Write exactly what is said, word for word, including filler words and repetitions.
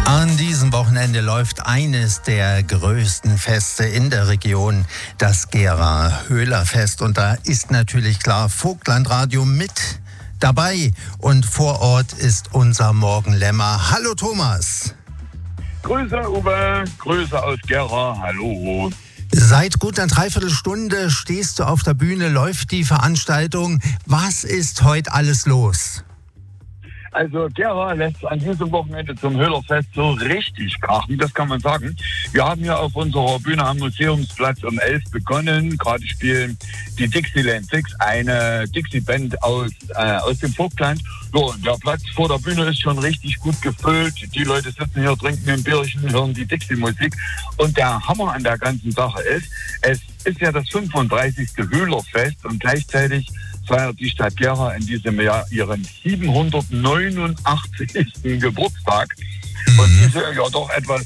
An diesem Wochenende läuft eines der größten Feste in der Region, das Gera-Höhler-Fest. Und da ist natürlich klar Vogtlandradio mit dabei. Und vor Ort ist unser Morgenlämmer. Hallo Thomas. Grüße Uwe, Grüße aus Gera, hallo. Seit gut einer Dreiviertelstunde stehst du auf der Bühne, läuft die Veranstaltung. Was ist heute alles los? Also Gera lässt an diesem Wochenende zum Höhlerfest so richtig krachen, das kann man sagen. Wir haben hier auf unserer Bühne am Museumsplatz um elf begonnen. Gerade spielen die Dixieland Six, eine Dixie-Band aus, äh, aus dem Vogtland. So, der Platz vor der Bühne ist schon richtig gut gefüllt. Die Leute sitzen hier, trinken ein Bierchen, hören die Dixie-Musik. Und der Hammer an der ganzen Sache ist, es ist ja das fünfunddreißigste Höhlerfest und gleichzeitig feiert die Stadt Gera in diesem Jahr ihren siebenhundertneunundachtzigsten Geburtstag. Und diese ja doch etwas